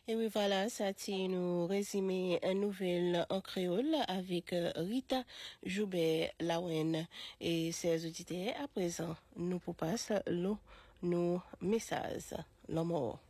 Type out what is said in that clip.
Et oui, voilà, ça tient nous résumer une nouvelle en créole avec Rita Joubert Lawen et ses auditeurs. À présent, nous pour passer nos messages. L'amour.